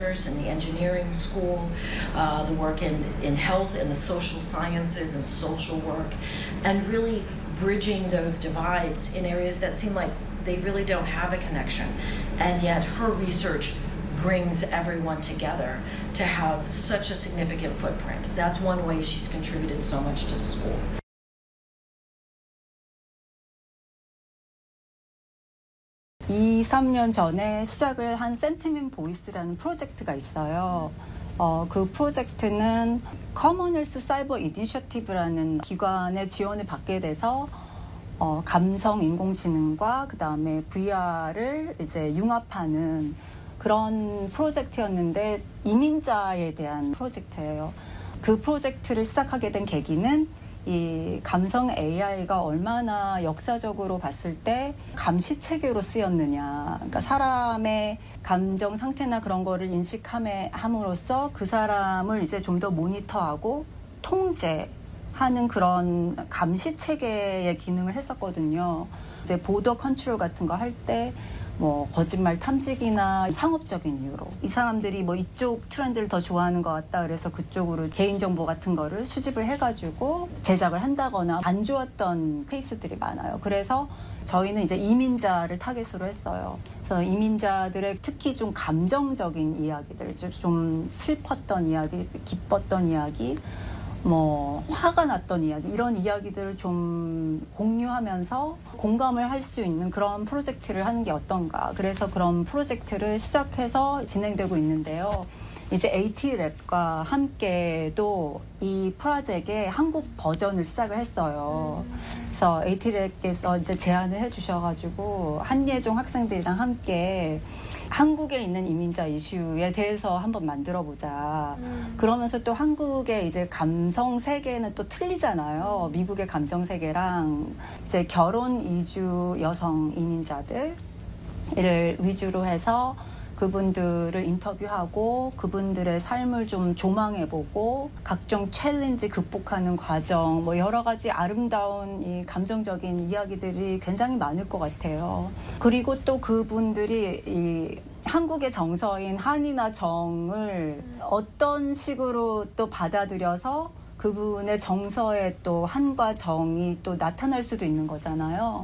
in the engineering school, the work in health and the social sciences and social work, and really bridging those divides in areas that seem like they really don't have a connection. And yet her research brings everyone together to have such a significant footprint. That's one way she's contributed so much to the school. 2~3년 전에 시작을 한 센티멘 보이스라는 프로젝트가 있어요. 그 프로젝트는 커먼웰스 사이버 이니셔티브라는 기관의 지원을 받게 돼서 감성 인공지능과 그다음에 VR을 이제 융합하는 그런 프로젝트였는데 이민자에 대한 프로젝트예요. 그 프로젝트를 시작하게 된 계기는 이 감성 AI가 얼마나 역사적으로 봤을 때 감시 체계로 쓰였느냐. 그러니까 사람의 감정 상태나 그런 거를 인식함으로써 그 사람을 이제 좀 더 모니터하고 통제하는 그런 감시 체계의 기능을 했었거든요. 이제 보더 컨트롤 같은 거 할 때 뭐 거짓말 탐지기나 상업적인 이유로 이 사람들이 뭐 이쪽 트렌드를 더 좋아하는 것 같다 그래서 그쪽으로 개인정보 같은 거를 수집을 해가지고 제작을 한다거나 안 좋았던 케이스들이 많아요. 그래서 저희는 이제 이민자를 타겟으로 했어요. 그래서 이민자들의 특히 좀 감정적인 이야기들, 좀 슬펐던 이야기, 기뻤던 이야기, 뭐 화가 났던 이야기, 이런 이야기들을 좀 공유하면서 공감을 할 수 있는 그런 프로젝트를 하는 게 어떤가. 그래서 그런 프로젝트를 시작해서 진행되고 있는데요. 이제 AT랩과 함께도 이 프로젝트의 한국 버전을 시작을 했어요. 그래서 AT랩께서 이제 제안을 해주셔가지고 한예종 학생들이랑 함께 한국에 있는 이민자 이슈에 대해서 한번 만들어보자. 그러면서 또 한국의 이제 감성 세계는 또 틀리잖아요. 미국의 감정 세계랑 이제 결혼 이주 여성 이민자들을 위주로 해서 그분들을 인터뷰하고 그분들의 삶을 좀 조망해보고 각종 챌린지 극복하는 과정, 뭐 여러 가지 아름다운 이 감정적인 이야기들이 굉장히 많을 것 같아요. 그리고 또 그분들이 이 한국의 정서인 한이나 정을 어떤 식으로 또 받아들여서 그분의 정서에 또 한과 정이 또 나타날 수도 있는 거잖아요.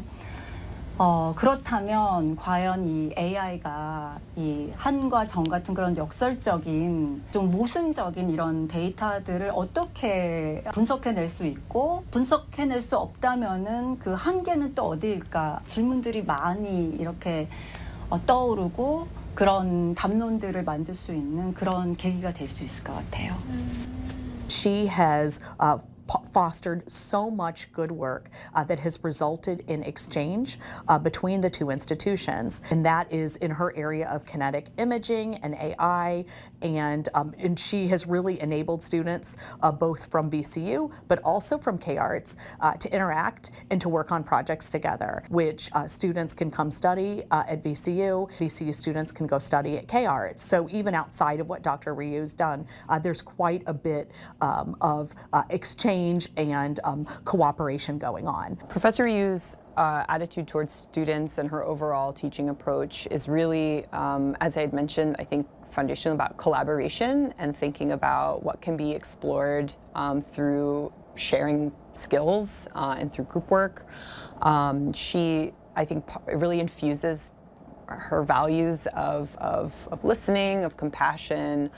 그렇다면 과연 이 AI가 이 한과 정 같은 그런 역설적인 좀 모순적인 이런 데이터들을 어떻게 분석해낼 수 있고 분석해낼 수 없다면은 그 한계는 또 어디일까? 질문들이 많이 이렇게 떠오르고 그런 담론들을 만들 수 있는 그런 계기가 될 수 있을 것 같아요. She has fostered so much good work that has resulted in exchange between the two institutions, and that is in her area of kinetic imaging and AI, and she has really enabled students both from VCU but also from K-Arts to interact and to work on projects together, which students can come study at VCU. VCU students can go study at K-Arts. So even outside of what Dr. Ryu's done, there's quite a bit of exchange and cooperation going on. Professor Ryu's attitude towards students and her overall teaching approach is really, as I had mentioned, I think foundational about collaboration and thinking about what can be explored through sharing skills and through group work. She, I think, really infuses her values of listening, of compassion,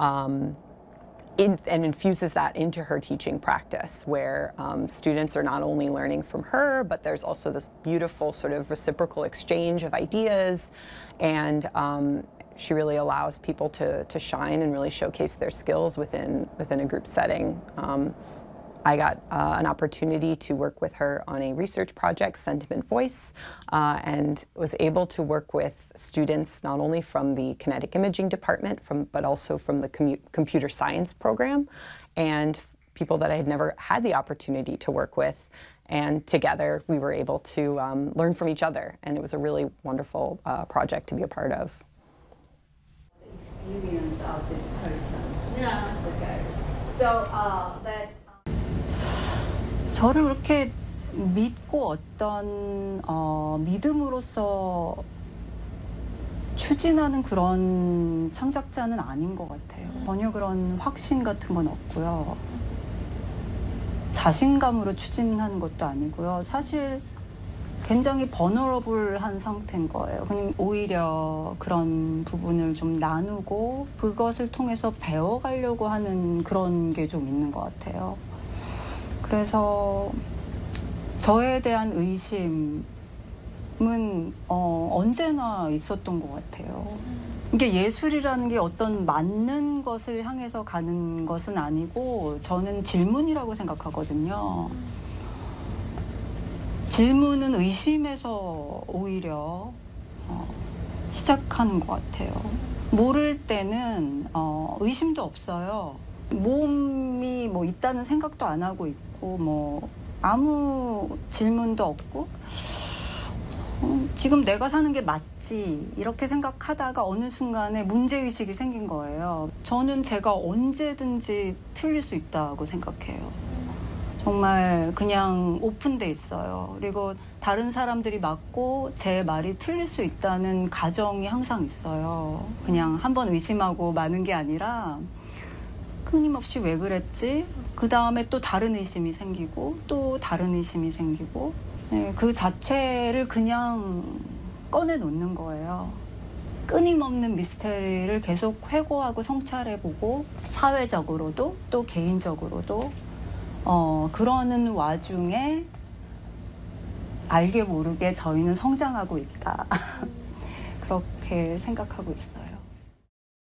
and infuses that into her teaching practice, where students are not only learning from her, but there's also this beautiful sort of reciprocal exchange of ideas, and she really allows people to shine and really showcase their skills within a group setting. I got an opportunity to work with her on a research project, Sentiment Voice, and was able to work with students not only from the kinetic imaging department, but also from the computer science program, and people that I had never had the opportunity to work with. And together we were able to learn from each other, and it was a really wonderful project to be a part of. Experience of this person. Yeah. Okay. So that. 저를 그렇게 믿고 어떤 믿음으로써 추진하는 그런 창작자는 아닌 것 같아요. 전혀 그런 확신 같은 건 없고요. 자신감으로 추진하는 것도 아니고요. 사실 굉장히 버너러블한 상태인 거예요. 그냥 오히려 그런 부분을 좀 나누고 그것을 통해서 배워가려고 하는 그런 게 좀 있는 것 같아요. 그래서 저에 대한 의심은 언제나 있었던 것 같아요. 이게 예술이라는 게 어떤 맞는 것을 향해서 가는 것은 아니고 저는 질문이라고 생각하거든요. 질문은 의심에서 오히려 시작하는 것 같아요. 모를 때는 의심도 없어요. 몸이 뭐 있다는 생각도 안 하고 있고 뭐 아무 질문도 없고 지금 내가 사는 게 맞지 이렇게 생각하다가 어느 순간에 문제의식이 생긴 거예요. 저는 제가 언제든지 틀릴 수 있다고 생각해요. 정말 그냥 오픈돼 있어요. 그리고 다른 사람들이 맞고 제 말이 틀릴 수 있다는 가정이 항상 있어요. 그냥 한번 의심하고 마는 게 아니라 끊임없이 왜 그랬지? 그 다음에 또 다른 의심이 생기고 또 다른 의심이 생기고 네, 그 자체를 그냥 꺼내놓는 거예요. 끊임없는 미스테리를 계속 회고하고 성찰해보고 사회적으로도 또 개인적으로도 그러는 와중에 알게 모르게 저희는 성장하고 있다. 그렇게 생각하고 있어요.